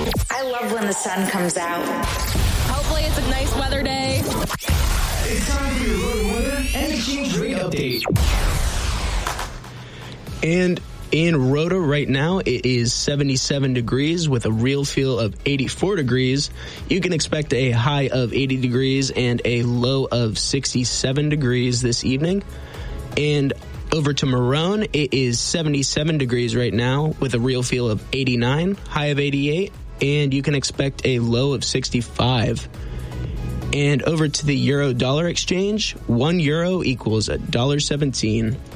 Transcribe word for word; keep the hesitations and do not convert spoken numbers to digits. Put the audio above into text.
I love when the sun comes out. Hopefully it's a nice weather day. It's time for your road weather and exchange rate update. And in Rhoda right now, it is seventy-seven degrees with a real feel of eighty-four degrees. You can expect a high of eighty degrees and a low of sixty-seven degrees this evening. And over to Marone, it is seventy-seven degrees right now with a real feel of eighty-nine, high of eighty-eight, and you can expect a low of sixty-five. And over to the euro dollar exchange, one euro equals one dollar seventeen.